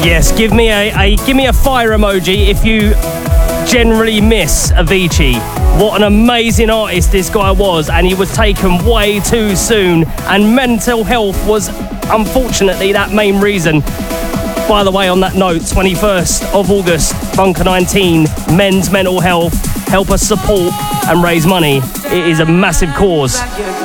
Yes, give me a fire emoji if you generally miss Avicii. What an amazing artist this guy was, and he was taken way too soon, and mental health was unfortunately that main reason. By the way, on that note, 21st of August, Bunker 19, men's mental health. Help us support and raise money. It is a massive cause.